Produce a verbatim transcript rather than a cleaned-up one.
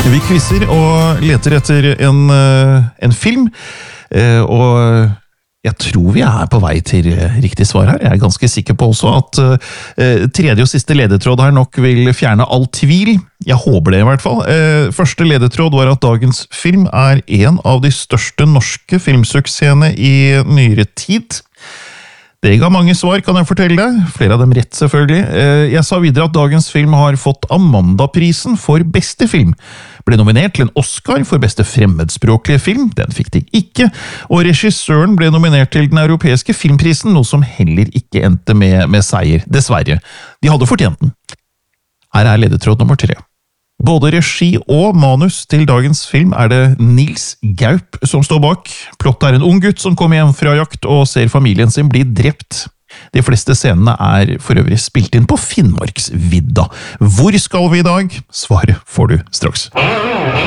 Vi quizzer og leter etter en, en film, og jeg tror vi er på vei til riktig svar her. Jeg er ganske sikker på også at tredje og siste ledetråd her nok vil fjerne all tvil. Jeg håper det i hvert fall. Første ledetråd var at dagens film er en av de største norske filmsuksessene i nyere tid. Det ga mange svar, kan jeg fortelle deg. Flere av dem rett, selvfølgelig. Jeg sa videre at dagens film har fått Amanda-prisen for beste film. Ble nominert til en Oscar for beste fremmedspråklige film. Den fikk de ikke. Og regissøren ble nominert til den europeiske filmprisen, noe som heller ikke endte med, med seier, dessverre. De hadde fortjent den. Her er ledetråd nummer tre. Både regi og manus til dagens film er det Nils Gaup som står bak. Plottet er en ung gutt som kommer hjem fra jakt og ser familien sin bli drept. De fleste scenene er for øvrig spilt inn på Finnmarksvidda. Hvor skal vi i dag? Svaret får du straks.